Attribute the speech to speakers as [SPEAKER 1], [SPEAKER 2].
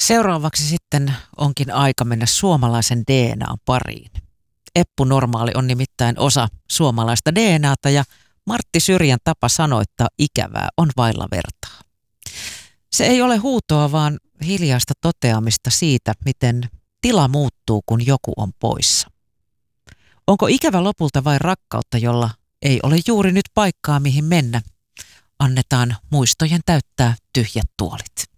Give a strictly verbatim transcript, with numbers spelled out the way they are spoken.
[SPEAKER 1] Seuraavaksi sitten onkin aika mennä suomalaisen D N A:n pariin. Eppu Normaali on nimittäin osa suomalaista D N A:ta ja Martti Syrjän tapa sanoittaa ikävää on vailla vertaa. Se ei ole huutoa, vaan hiljaista toteamista siitä, miten tila muuttuu, kun joku on poissa. Onko ikävä lopulta vain rakkautta, jolla ei ole juuri nyt paikkaa, mihin mennä? Annetaan muistojen täyttää tyhjät tuolit.